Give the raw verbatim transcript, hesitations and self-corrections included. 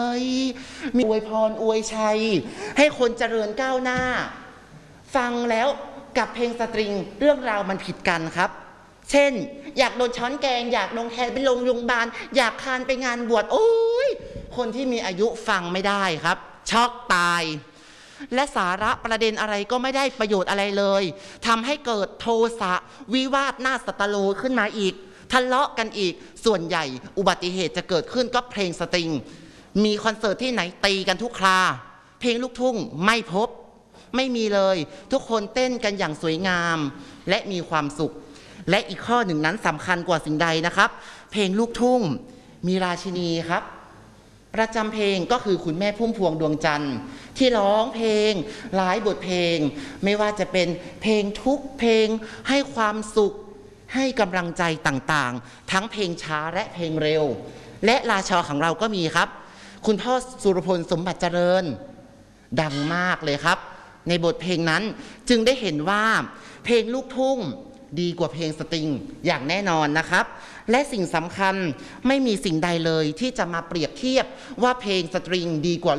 มีอวยพรอวยชัยให้คนเจริญก้าวหน้าฟังแล้วกับเพลงสตริงเรื่องราวมันผิดกันครับเช่นอยากโดนช้อนแกงอยากโดนแทนไปโรงพยาบาลอยากคานไปงานบวชโอ้ยคนที่มีอายุฟังไม่ได้ครับช็อกตายและสาระประเด็นอะไรก็ไม่ได้ประโยชน์อะไรเลยทำให้เกิดโทสะวิวาทหน้าสตโลขึ้นมาอีกทะเลาะกันอีกส่วนใหญ่อุบัติเหตุจะเกิดขึ้นก็เพลงสตริงมีคอนเสิร์ตที่ไหนตีกันทุกคราเพลงลูกทุ่งไม่พบไม่มีเลยทุกคนเต้นกันอย่างสวยงามและมีความสุขและอีกข้อหนึ่งนั้นสำคัญกว่าสิ่งใดนะครับเพลงลูกทุ่งมีราชินีครับประจำเพลงก็คือคุณแม่พุ่มพวงดวงจันทร์ที่ร้องเพลงหลายบทเพลงไม่ว่าจะเป็นเพลงทุกเพลงให้ความสุขให้กำลังใจต่างๆทั้งเพลงช้าและเพลงเร็วและราชาของเราก็มีครับคุณพ่อสุรพลสมบัติเจริญดังมากเลยครับในบทเพลงนั้นจึงได้เห็นว่าเพลงลูกทุ่งดีกว่าเพลงสตริงอย่างแน่นอนนะครับและสิ่งสำคัญไม่มีสิ่งใดเลยที่จะมาเปรียบเทียบว่าเพลงสตริงดีกว่า